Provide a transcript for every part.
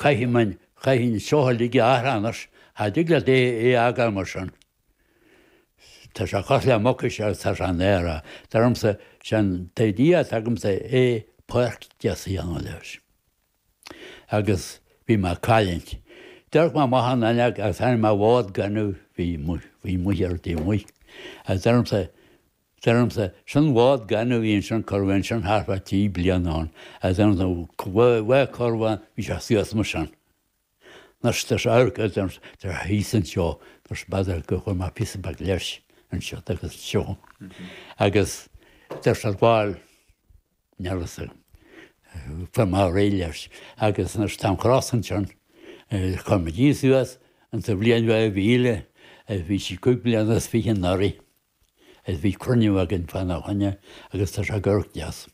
chaihín seohaligi áhranas, hadigla é agal mar sin. Tá se chos le mocha se tá an éire. Darmsa sean taidí agamsa é páirt deasa an leis. Agus bhí mar caiint. Deirg má maithan aneag agus hain má bhád ganú bhí muir dí mu. A darmsa sin bhád ganú híon sin corhain sin Harpatí blianán. A darmsa bhfuil corhain bhí se suas mar sin. Nas tar áircha tar hísan seo tar badar go chuir má písa bag leis an seo agus seo. Agus tar se bháil nearasa fa má réileis agus nas tam chrásan sin chum dí suas an sa blian bheith bhíle bhí si cúig blianas fi an narí. Bhí cruniú agin fan áhaine agus tá se gurch deas.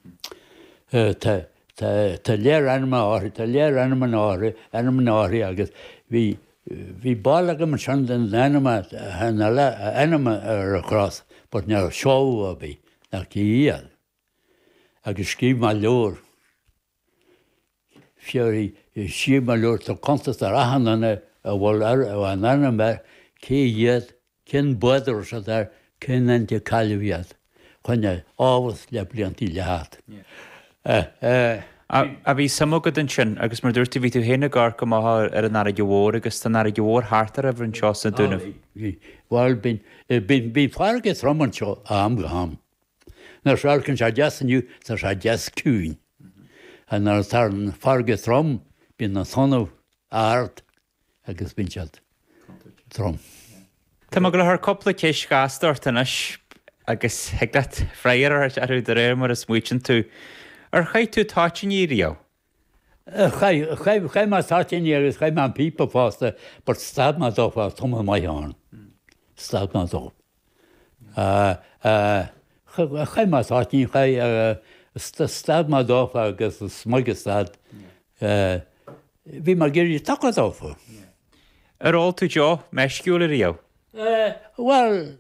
Tá léir anima áirí, tá léir anima áirí agus bhí bálaga man sin den anima ar a chrás, bud near seó a bhí nach iad. Agus scíb má leor. Fiori scíb má leor tá contas ar ahanana a bhfuil an anima cé iad, cin buadar sa dar, cin antí caiilehíad. Chunne áhas le bliantí lehat. A bhí samogad an sin, agus mar dúirta bhí tú héna gar go maitha ar an airige bhór, agus tá airige bhór háartar a bhrann seo san dúnamh. Bhil bí fáige throman seo am go ham. Nar searcann se deasaniu tar se deas cúin. A nar tar an fáige throm bí na sonmh áard agus bín sead throm. Tá má go le th coppla céis gastartanas agus heaglaat freiar arú de réir mar a smuitin tú. Ar chaid tú táitin íriá? Chaid má táitin agus chaid má pípa fásta, but stad má dófa tuma maián. Stad má dó. Chaid má táitin stad má dófa agus smuige stad. Bhí má géirí tacha dófa. Ar áil tú deo meisciúla riá? Well,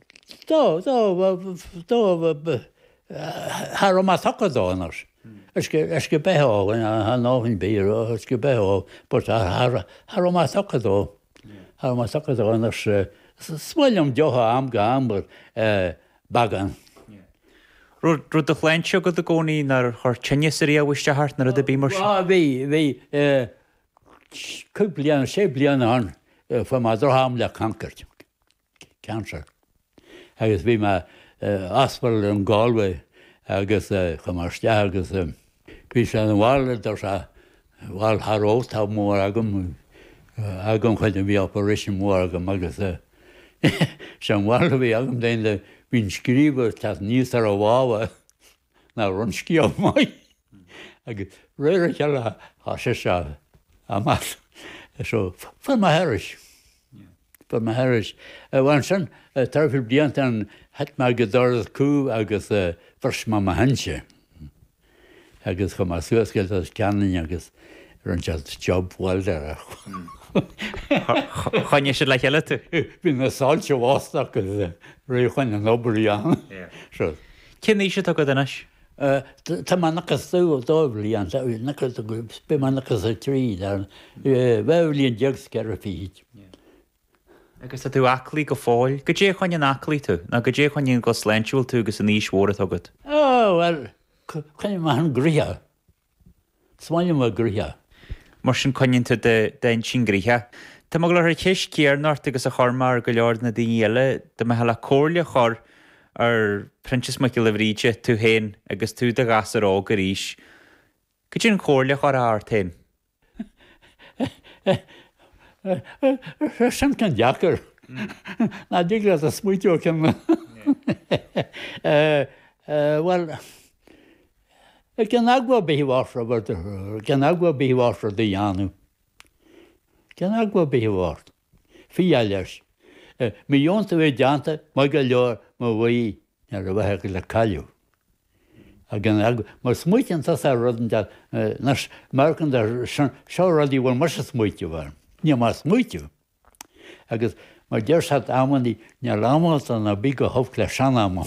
har má tacha dónar. Ysgu beho, han áhinn bír, ysgu beho, but har má tacha dó. Har má tacha dó, annars smuilm deocha am go ambar bagan. Rud a chléintse go a gcónaí nar chuir tinne sa rí a bhuiiste hart nar a bhí mar bhí cúblian sé blian an fa má droham le cancart. Cancer. Agus bhí má aspal an Galway agus chumarste agus bhí sé an bháil dar se bháil thrótá mór agam chuid bhí operation mór agam agus se an bháil bhí agam déine bhín scríbar tá níos ar a bháha ná run sciá mai. Agus réir ceile há sé se amach fan má heiris. Fan má heiris. Bhain sin tarfil bliant an het me go dorad cú agus vers má ma hanse. Agus chu má suascail as ceannaí agus runsead job bhil ar. Chaine sé le cheile tú? Bhí na sáilte bhásta agus ré chuin an obarí an. Cin ní sé tu go danas? Tá má nachas tú dóbhlí an be má nachas a trí bhehlíon deag cer a fiid. Agus tú aclaí go fáil, go dé chuin an aclaí tú, na go dé chuin go sléintúil tú agus a níos mhóra tugad. Well, chuine má an gríthe. Smáine má gríthe. Mar sin coinn tú den sin gríthe. Tá má go le ceis céarnart agus a chormar go leor na daile, de me hela cóirle chor ar Princess McGillivríte tú héin agus tú de gas ará go ríis. Go dé an cóirle chor a tain? Sin can deachar. Na dígla a smuitiú cin. Well, gan agua bíhásra gan agua bíhásra de dheanú. Gan agua bíhásra. Fí leis. Mi jónta bheith deanta má go leor má bhaí ar a bheitthe le caiú. A gan agua, mar smuitian tá a rudan de nas marcan seo radí bhfuil mar sa smuitiú bhar. Ní má smuitiú. Agus mar deir hat ammaní ne lámáta na bí go hofh le seanam.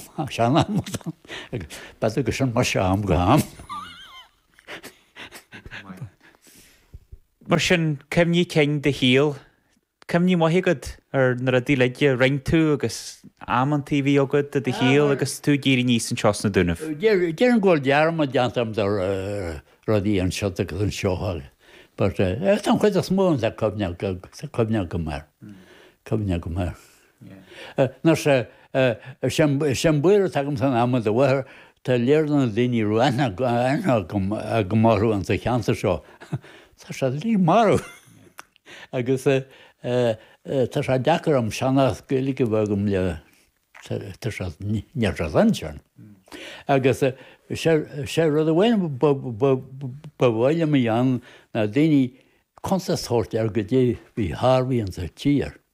Ba go sin mar se am go am. Mar sin cemní céin de híal, cemní maithigad ar nar a dí leide ring tú agus amman TV agad a de híal agus tú géirí níos an teos na dúnamh. Déar an ghil dearmad deantam dar rodí an seo agus an seoáil. But an chuid a smón a cobne go mar. Cobne go mar. Nar sem buir tagm san amad a bhhair tá léirna daoine ruana go marú an sa cheanta seo. Tá sé lí marú. Agus tá sé dechar am seanna goige bhagam le near ansean. Agus sé rud a bhhain bhhaile a dhéan na daoine consatóirt ar go dé bhí hábhí an sa tíar.